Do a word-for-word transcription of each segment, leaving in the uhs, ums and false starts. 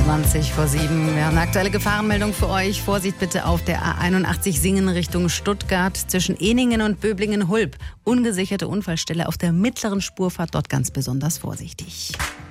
zwanzig vor sieben. Wir haben eine aktuelle Gefahrenmeldung für euch. Vorsicht bitte auf der A einundachtzig Singen Richtung Stuttgart zwischen Eningen und Böblingen-Hulb. Ungesicherte Unfallstelle auf der mittleren Spurfahrt, dort ganz besonders vorsichtig.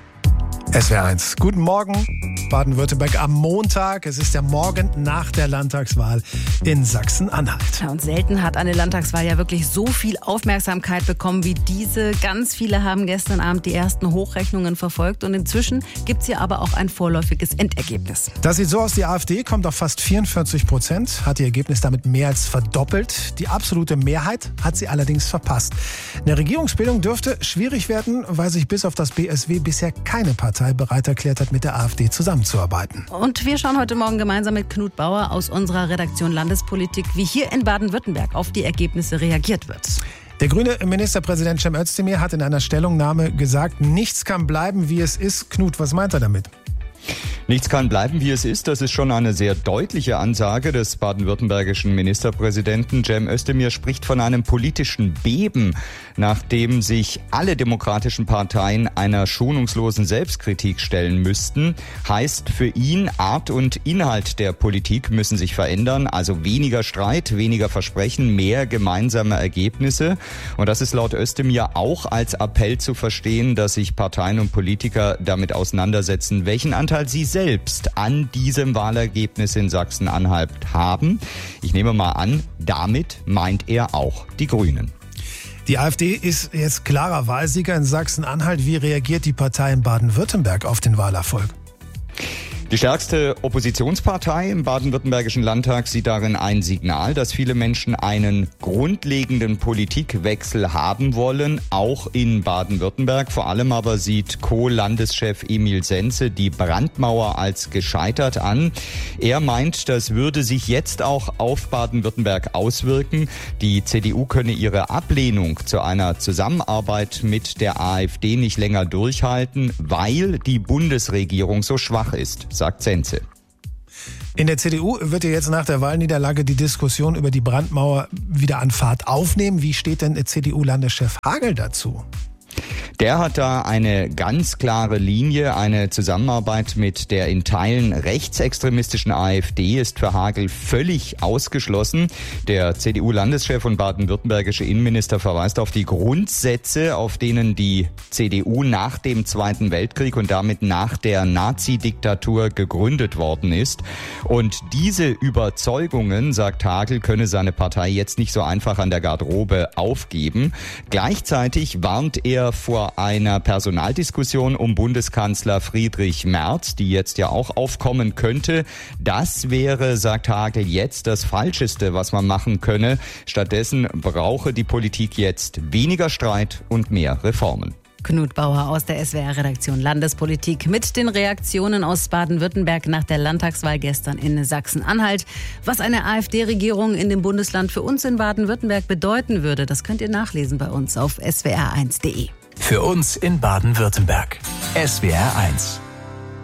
S W R eins. Guten Morgen, Baden-Württemberg am Montag. Es ist der Morgen nach der Landtagswahl in Sachsen-Anhalt. Ja, und selten hat eine Landtagswahl ja wirklich so viel Aufmerksamkeit bekommen wie diese. Ganz viele haben gestern Abend die ersten Hochrechnungen verfolgt. Und inzwischen gibt es hier aber auch ein vorläufiges Endergebnis. Das sieht so aus, die AfD kommt auf fast vierundvierzig Prozent, hat ihr Ergebnis damit mehr als verdoppelt. Die absolute Mehrheit hat sie allerdings verpasst. Eine Regierungsbildung dürfte schwierig werden, weil sich bis auf das B S W bisher keine Partei bereit erklärt hat, mit der AfD zusammenzuarbeiten. Und wir schauen heute Morgen gemeinsam mit Knut Bauer aus unserer Redaktion Landespolitik, wie hier in Baden-Württemberg auf die Ergebnisse reagiert wird. Der grüne Ministerpräsident Cem Özdemir hat in einer Stellungnahme gesagt, nichts kann bleiben, wie es ist. Knut, was meint er damit? Nichts kann bleiben, wie es ist. Das ist schon eine sehr deutliche Ansage des baden-württembergischen Ministerpräsidenten. Cem Özdemir spricht von einem politischen Beben, nachdem sich alle demokratischen Parteien einer schonungslosen Selbstkritik stellen müssten. Heißt für ihn, Art und Inhalt der Politik müssen sich verändern. Also weniger Streit, weniger Versprechen, mehr gemeinsame Ergebnisse. Und das ist laut Özdemir auch als Appell zu verstehen, dass sich Parteien und Politiker damit auseinandersetzen, welchen Anteil sie selbst an diesem Wahlergebnis in Sachsen-Anhalt haben. Ich nehme mal an, damit meint er auch die Grünen. Die AfD ist jetzt klarer Wahlsieger in Sachsen-Anhalt. Wie reagiert die Partei in Baden-Württemberg auf den Wahlerfolg? Die stärkste Oppositionspartei im baden-württembergischen Landtag sieht darin ein Signal, dass viele Menschen einen grundlegenden Politikwechsel haben wollen, auch in Baden-Württemberg. Vor allem aber sieht Co-Landeschef Emil Sense die Brandmauer als gescheitert an. Er meint, das würde sich jetzt auch auf Baden-Württemberg auswirken. Die C D U könne ihre Ablehnung zu einer Zusammenarbeit mit der AfD nicht länger durchhalten, weil die Bundesregierung so schwach ist, sagt Sense. In der C D U wird ja jetzt nach der Wahlniederlage die Diskussion über die Brandmauer wieder an Fahrt aufnehmen. Wie steht denn C D U-Landeschef Hagel dazu? Der hat da eine ganz klare Linie. Eine Zusammenarbeit mit der in Teilen rechtsextremistischen AfD ist für Hagel völlig ausgeschlossen. Der C D U-Landeschef und baden-württembergische Innenminister verweist auf die Grundsätze, auf denen die C D U nach dem Zweiten Weltkrieg und damit nach der Nazi-Diktatur gegründet worden ist. Und diese Überzeugungen, sagt Hagel, könne seine Partei jetzt nicht so einfach an der Garderobe aufgeben. Gleichzeitig warnt er vor einer Personaldiskussion um Bundeskanzler Friedrich Merz, die jetzt ja auch aufkommen könnte. Das wäre, sagt Hagel, jetzt das Falscheste, was man machen könne. Stattdessen brauche die Politik jetzt weniger Streit und mehr Reformen. Knut Bauer aus der S W R-Redaktion Landespolitik mit den Reaktionen aus Baden-Württemberg nach der Landtagswahl gestern in Sachsen-Anhalt. Was eine AfD-Regierung in dem Bundesland für uns in Baden-Württemberg bedeuten würde, das könnt ihr nachlesen bei uns auf S W R eins punkt de. Für uns in Baden-Württemberg. S W R eins.